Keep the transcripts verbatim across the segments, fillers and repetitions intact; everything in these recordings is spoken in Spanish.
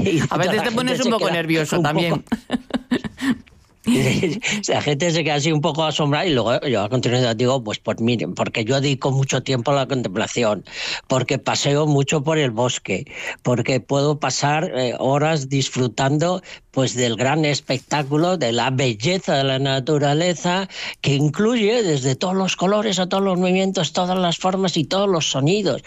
A veces te pones un poco nervioso un también. Poco... La gente se queda así un poco asombrada y luego yo a continuación digo, pues, pues miren, porque yo dedico mucho tiempo a la contemplación, porque paseo mucho por el bosque, porque puedo pasar eh, horas disfrutando pues del gran espectáculo, de la belleza de la naturaleza, que incluye desde todos los colores a todos los movimientos, todas las formas y todos los sonidos.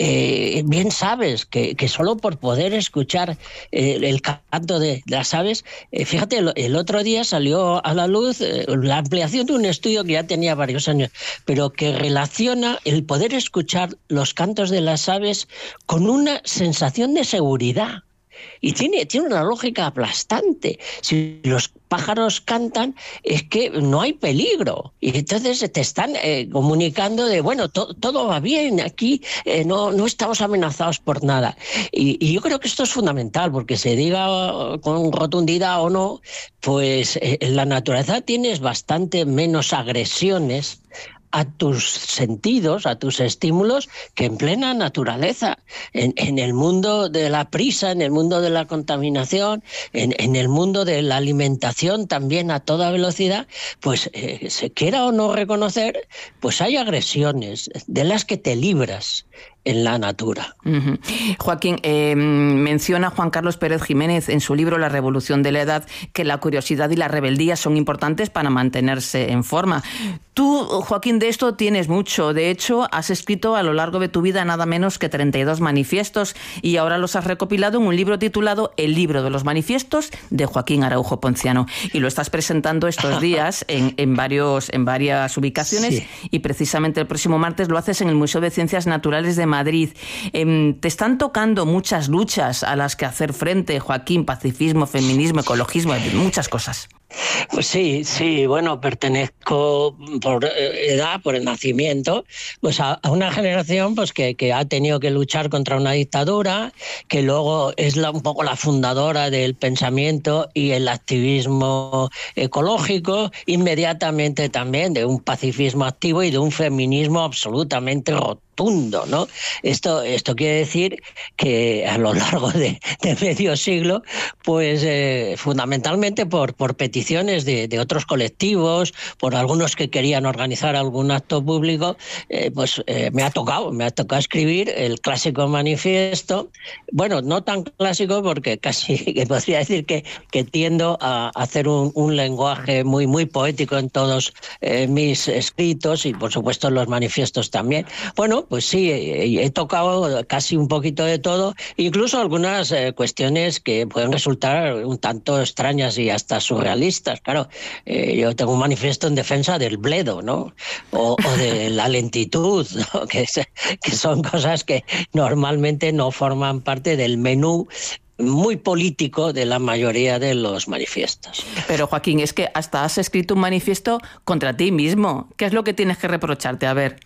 Eh, bien sabes que, que solo por poder escuchar eh, el canto de, de las aves, eh, fíjate, el, el otro día salió a la luz eh, la ampliación de un estudio que ya tenía varios años, pero que relaciona el poder escuchar los cantos de las aves con una sensación de seguridad. Y tiene, tiene una lógica aplastante. Si los pájaros cantan, es que no hay peligro. Y entonces te están eh, comunicando de, bueno, to, todo va bien, aquí eh, no, no estamos amenazados por nada. Y, y yo creo que esto es fundamental, porque se diga con rotundidad o no, pues eh, en la naturaleza tienes bastante menos agresiones a tus sentidos, a tus estímulos, que en plena naturaleza, en, en el mundo de la prisa, en el mundo de la contaminación, en, en el mundo de la alimentación también a toda velocidad, pues eh, se quiera o no reconocer, pues hay agresiones de las que te libras en la natura. Uh-huh. Joaquín, eh, menciona Juan Carlos Pérez Jiménez en su libro La revolución de la edad que la curiosidad y la rebeldía son importantes para mantenerse en forma. Tú, Joaquín, de esto tienes mucho. De hecho, has escrito a lo largo de tu vida nada menos que treinta y dos manifiestos y ahora los has recopilado en un libro titulado El libro de los manifiestos de Joaquín Araujo Ponciano. Y lo estás presentando estos días en, en, varios, en varias ubicaciones, sí. Y precisamente el próximo martes lo haces en el Museo de Ciencias Naturales de Madrid. Eh, te están tocando muchas luchas a las que hacer frente, Joaquín, pacifismo, feminismo, ecologismo, muchas cosas. Pues sí, sí, bueno, pertenezco por edad, por el nacimiento, pues a, a una generación pues que, que ha tenido que luchar contra una dictadura, que luego es la, un poco la fundadora del pensamiento y el activismo ecológico, inmediatamente también de un pacifismo activo y de un feminismo absolutamente rotundo, ¿no? Esto, esto quiere decir que a lo largo de, de medio siglo, pues eh, fundamentalmente por, por peticiones de, de otros colectivos, por algunos que querían organizar algún acto público, eh, pues eh, me ha tocado, me ha tocado escribir el clásico manifiesto. Bueno, no tan clásico porque casi que podría decir que, que tiendo a hacer un, un lenguaje muy, muy poético en todos eh, mis escritos y por supuesto en los manifiestos también. Bueno, pues sí, he, he tocado casi un poquito de todo, incluso algunas eh, cuestiones que pueden resultar un tanto extrañas y hasta surrealistas. Claro, eh, yo tengo un manifiesto en defensa del bledo, ¿no? O, o de la lentitud, ¿no? que, es, que son cosas que normalmente no forman parte del menú muy político de la mayoría de los manifiestos. Pero Joaquín, es que hasta has escrito un manifiesto contra ti mismo. ¿Qué es lo que tienes que reprocharte? A ver.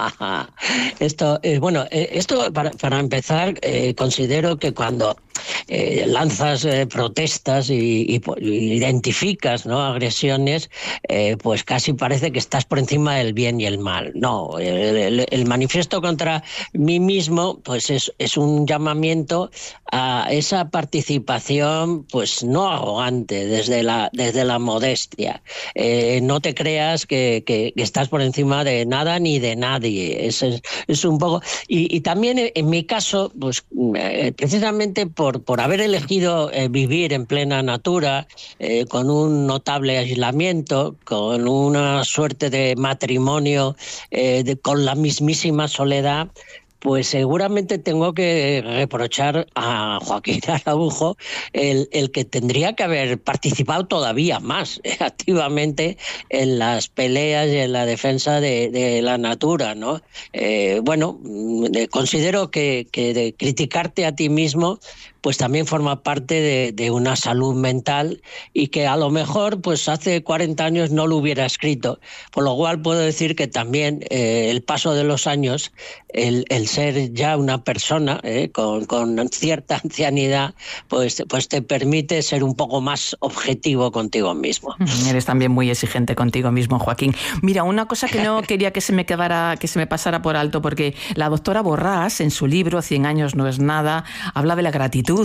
esto, eh, bueno, eh, esto para, para empezar, eh, considero que cuando eh, lanzas eh, protestas y, y, y identificas, ¿no?, agresiones, eh, pues casi parece que estás por encima del bien y el mal. No, el, el, el manifiesto contra mí mismo, pues es, es un llamamiento a esa participación, pues no arrogante, desde la desde la modestia. Eh, no te creas que, que, que estás por encima de nada ni de nadie. Es, es, es un poco. Y, y también en mi caso, pues eh, precisamente por, por haber elegido eh, vivir en plena natura, eh, con un notable aislamiento, con una suerte de matrimonio, eh, de, con la mismísima soledad, pues seguramente tengo que reprochar a Joaquín Araujo el, el que tendría que haber participado todavía más eh, activamente en las peleas y en la defensa de, de la natura, ¿no? Eh, bueno, considero que, que de criticarte a ti mismo pues también forma parte de, de una salud mental y que a lo mejor pues hace cuarenta años no lo hubiera escrito, por lo cual puedo decir que también eh, el paso de los años, el, el ser ya una persona eh, con, con cierta ancianidad, pues, pues te permite ser un poco más objetivo contigo mismo. Eres también muy exigente contigo mismo, Joaquín. Mira, una cosa que no quería que se me quedara, que se me pasara por alto, porque la doctora Borràs, en su libro Cien años no es nada, habla de la gratitud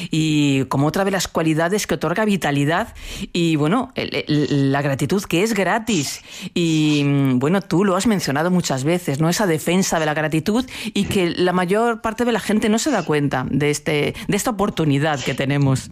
y como otra de las cualidades que otorga vitalidad y, bueno, el, el, la gratitud que es gratis. Y, bueno, tú lo has mencionado muchas veces, ¿no? Esa defensa de la gratitud y que la mayor parte de la gente no se da cuenta de, este, de esta oportunidad que tenemos.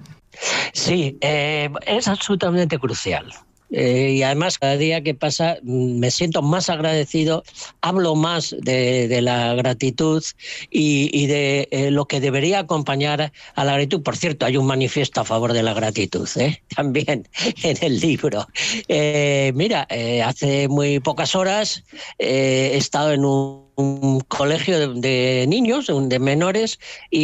Sí, eh, es absolutamente crucial. Eh, y además, cada día que pasa me siento más agradecido, hablo más de, de la gratitud y, y de eh, lo que debería acompañar a la gratitud. Por cierto, hay un manifiesto a favor de la gratitud, ¿eh? También en el libro. Eh, mira, eh, hace muy pocas horas eh, he estado en un un colegio de, de niños, de menores,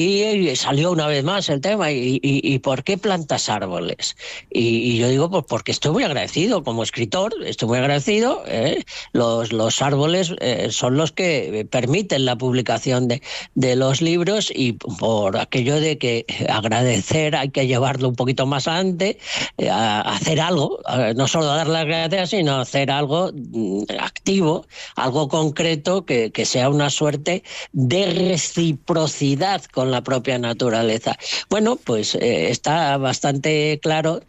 y salió una vez más el tema, y, y, y ¿por qué plantas árboles? Y, y yo digo, pues porque estoy muy agradecido, como escritor, estoy muy agradecido, ¿eh? los, los árboles eh, son los que permiten la publicación de, de los libros, y por aquello de que agradecer hay que llevarlo un poquito más adelante, eh, a hacer algo, no solo dar las gracias, sino hacer algo activo, algo concreto que, que que sea una suerte de reciprocidad con la propia naturaleza. Bueno, pues eh, está bastante claro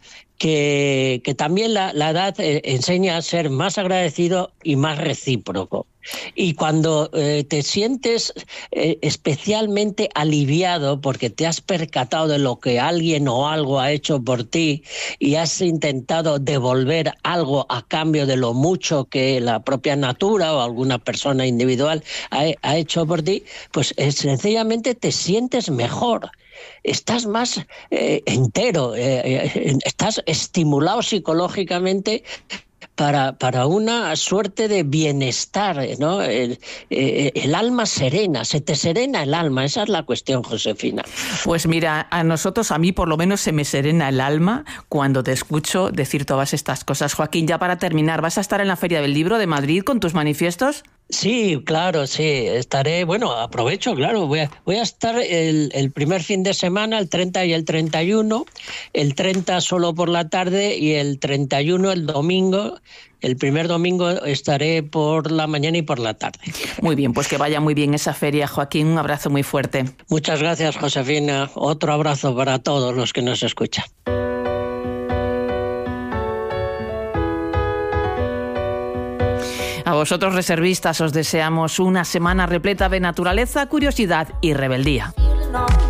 que, que también la, la edad eh, enseña a ser más agradecido y más recíproco. Y cuando eh, te sientes eh, especialmente aliviado porque te has percatado de lo que alguien o algo ha hecho por ti y has intentado devolver algo a cambio de lo mucho que la propia natura o alguna persona individual ha, ha hecho por ti, pues eh, sencillamente te sientes mejor. Estás más eh, entero, eh, eh, estás estimulado psicológicamente Para, para una suerte de bienestar, ¿no? El, eh, el alma serena, se te serena el alma, esa es la cuestión, Josefina. Pues mira, a nosotros, a mí por lo menos se me serena el alma cuando te escucho decir todas estas cosas. Joaquín, ya para terminar, ¿vas a estar en la Feria del Libro de Madrid con tus manifiestos? Sí, claro, sí, estaré, bueno, aprovecho, claro, voy a, voy a estar el, el primer fin de semana, el treinta y el treinta y uno, el treinta solo por la tarde y el treinta y uno el domingo. El primer domingo estaré por la mañana y por la tarde. Muy bien, pues que vaya muy bien esa feria, Joaquín, un abrazo muy fuerte. Muchas gracias, Josefina, otro abrazo para todos los que nos escuchan. A vosotros, reservistas, os deseamos una semana repleta de naturaleza, curiosidad y rebeldía.